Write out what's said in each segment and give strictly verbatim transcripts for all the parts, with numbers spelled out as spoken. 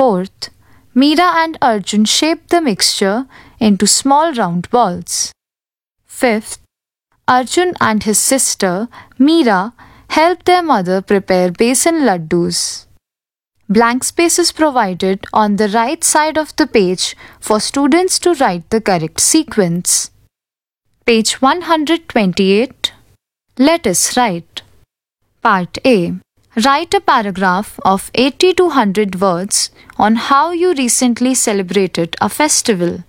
Fourth, Meera and Arjun shape the mixture into small round balls. Fifth, Arjun and his sister Meera help their mother prepare besan laddus. Blank space is provided on the right side of the page for students to write the correct sequence. Page one hundred twenty-eight. Let us write. Part A. Write a paragraph of eighty to one hundred words on how you recently celebrated a festival.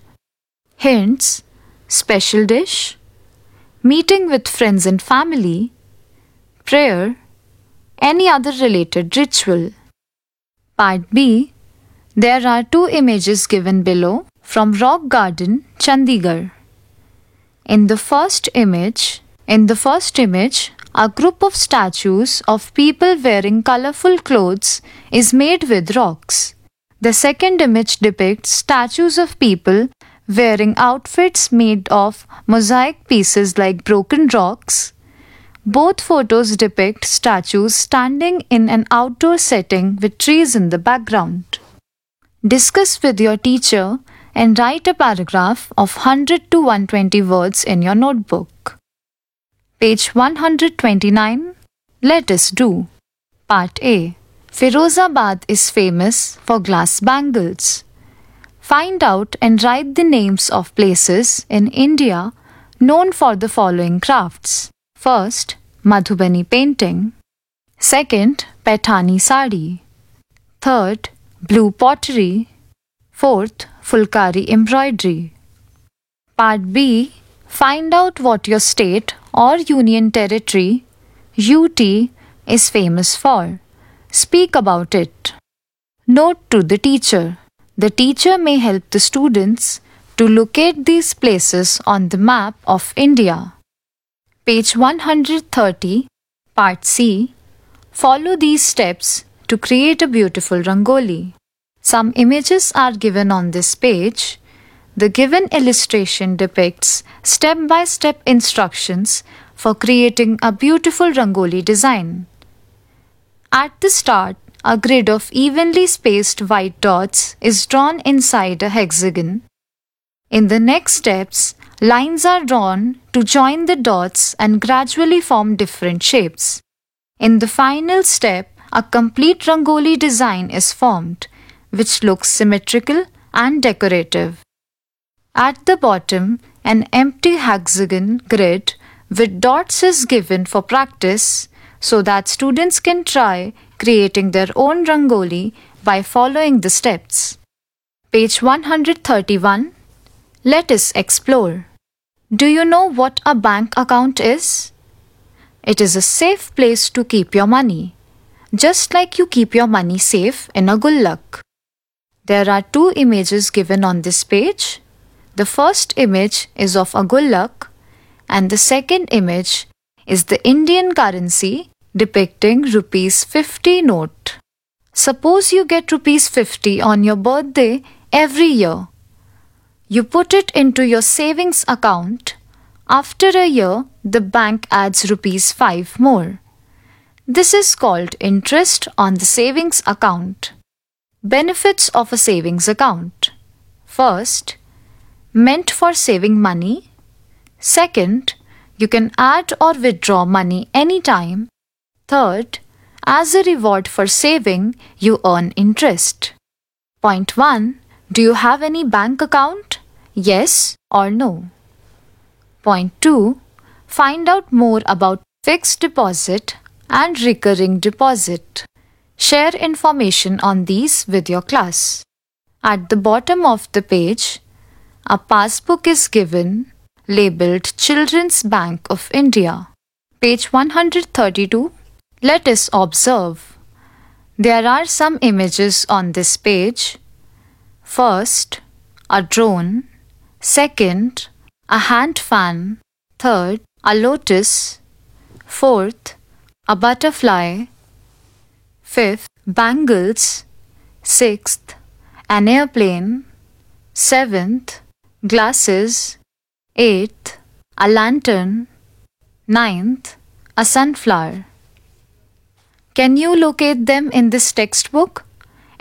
Hints: special dish, meeting with friends and family, prayer, any other related ritual. Part B. There are two images given below from Rock Garden, Chandigarh. In the first image, in the first image, a group of statues of people wearing colorful clothes is made with rocks. The second image depicts statues of people wearing outfits made of mosaic pieces like broken rocks. Both photos depict statues standing in an outdoor setting with trees in the background. Discuss with your teacher and write a paragraph of one hundred to one hundred twenty words in your notebook. Page one hundred twenty-nine. Let us do. Part A. Firozabad is famous for glass bangles. Find out and write the names of places in India known for the following crafts. First, Madhubani painting. Second, Paithani sari. Third, blue pottery. Fourth, Fulkari embroidery. Part B. Find out what your state or union territory, U T, is famous for. Speak about it. Note to the teacher. The teacher may help the students to locate these places on the map of India. Page one hundred thirty, Part C. Follow these steps to create a beautiful rangoli. Some images are given on this page. The given illustration depicts step-by-step instructions for creating a beautiful rangoli design. At the start, a grid of evenly spaced white dots is drawn inside a hexagon. In the next steps, lines are drawn to join the dots and gradually form different shapes. In the final step, a complete rangoli design is formed, which looks symmetrical and decorative. At the bottom, an empty hexagon grid with dots is given for practice so that students can try creating their own rangoli by following the steps. Page one hundred thirty-one. Let us explore. Do you know what a bank account is? It is a safe place to keep your money, just like you keep your money safe in a gullak. There are two images given on this page. The first image is of a gullak and the second image is the Indian currency depicting rupees fifty note. Suppose you get rupees fifty on your birthday every year. You put it into your savings account. After a year, the bank adds rupees five more. This is called interest on the savings account. Benefits of a savings account. First, meant for saving money. Second, you can add or withdraw money anytime. Third, as a reward for saving, you earn interest. Point one. Do you have any bank account? Yes or no? Point two. Find out more about fixed deposit and recurring deposit. Share information on these with your class. At the bottom of the page, a passbook is given labeled Children's Bank of India. Page one hundred thirty-two. Let us observe. There are some images on this page. First, a drone. Second, a hand fan. Third, a lotus. Fourth, a butterfly. Fifth, bangles. Sixth, an airplane. Seventh, glasses. Eighth, a lantern. Ninth, a sunflower. Can you locate them in this textbook?